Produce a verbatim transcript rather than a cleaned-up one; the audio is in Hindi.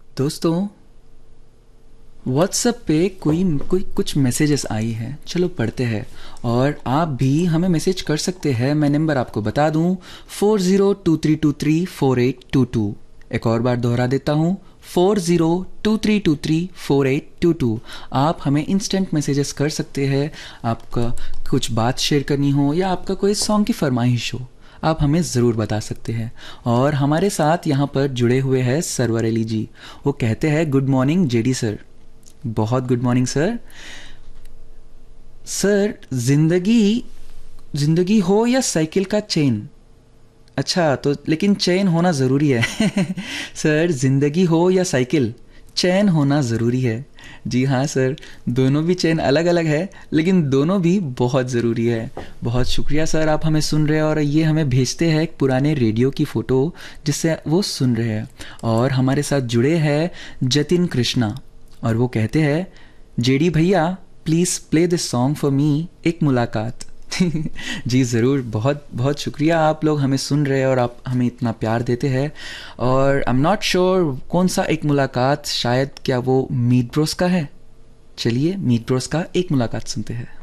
दोस्तों, व्हाट्सएप पे कोई कोई कुछ मैसेजेस आई हैं, चलो पढ़ते हैं। और आप भी हमें मैसेज कर सकते हैं। मैं नंबर आपको बता दूं, four zero two three to three four eight to to. एक और बार दोहरा देता हूं, four zero two three to three four eight to to. आप हमें इंस्टेंट मैसेजेस कर सकते हैं। आपका कुछ बात शेयर करनी हो या आपका कोई सॉन्ग की फरमाइश हो, आप हमें ज़रूर बता सकते हैं। और हमारे साथ यहाँ पर जुड़े हुए हैं सरवर अली जी। वो कहते हैं, गुड मॉर्निंग जेडी सर। बहुत गुड मॉर्निंग सर। सर, जिंदगी जिंदगी हो या साइकिल का चेन। अच्छा, तो लेकिन चेन होना ज़रूरी है। सर, जिंदगी हो या साइकिल, चैन होना ज़रूरी है। जी हाँ सर, दोनों भी चैन अलग अलग है, लेकिन दोनों भी बहुत ज़रूरी है। बहुत शुक्रिया सर, आप हमें सुन रहे हैं और ये हमें भेजते हैं एक पुराने रेडियो की फ़ोटो जिससे वो सुन रहे हैं। और हमारे साथ जुड़े हैं जतिन कृष्णा, और वो कहते हैं, जेडी भैया please play this song for me, एक मुलाकात। जी ज़रूर, बहुत बहुत शुक्रिया, आप लोग हमें सुन रहे हैं और आप हमें इतना प्यार देते हैं। और आई एम नॉट श्योर कौन सा एक मुलाकात, शायद क्या वो मीट ब्रोस का है। चलिए मीट ब्रोस का एक मुलाकात सुनते हैं।